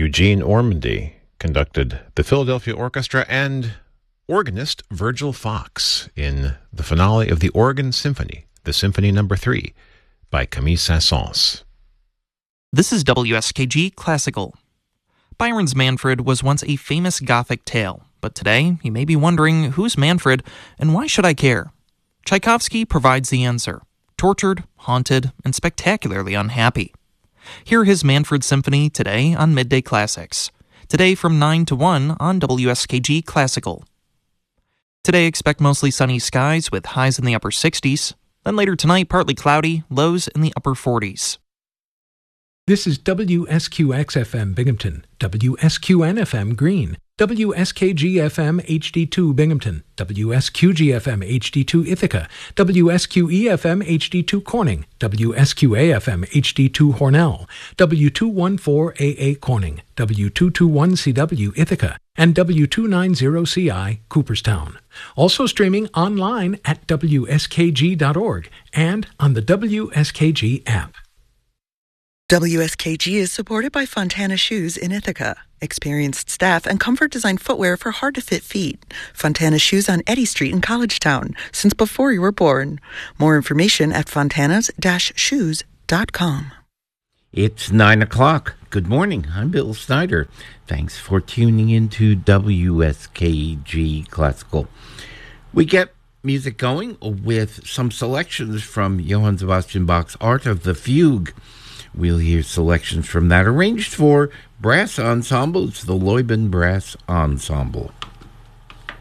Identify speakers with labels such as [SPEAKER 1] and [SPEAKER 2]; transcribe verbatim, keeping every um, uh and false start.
[SPEAKER 1] Eugene Ormandy conducted the Philadelphia Orchestra and organist Virgil Fox in the finale of the Organ Symphony, the Symphony Number Three, by Camille Saint-Saëns.
[SPEAKER 2] This is W S K G Classical. Byron's Manfred was once a famous Gothic tale, but today you may be wondering, who's Manfred and why should I care? Tchaikovsky provides the answer: tortured, haunted, and spectacularly unhappy. Hear his Manfred Symphony today on Midday Classics. Today from nine to one on W S K G Classical. Today expect mostly sunny skies with highs in the upper sixties. Then later tonight, partly cloudy, lows in the upper forties.
[SPEAKER 3] This is W S Q X F M Binghamton, W S Q N F M Greene, W S K G F M H D two Binghamton, W S Q G F M H D two Ithaca, W S Q E F M H D two Corning, W S Q A F M H D two Hornell, W two fourteen A A Corning, W two twenty-one C W Ithaca, and W two ninety C I Cooperstown. Also streaming online at W S K G dot org and on the W S K G app.
[SPEAKER 4] W S K G is supported by Fontana Shoes in Ithaca. Experienced staff and comfort-designed footwear for hard-to-fit feet. Fontana Shoes on Eddy Street in Collegetown, since before you were born. More information at fontanas dash shoes dot com.
[SPEAKER 5] It's nine o'clock. Good morning. I'm Bill Snyder. Thanks for tuning in to W S K G Classical. We get music going with some selections from Johann Sebastian Bach's Art of the Fugue. We'll hear selections from that arranged for brass ensemble. It's the Leuben Brass Ensemble.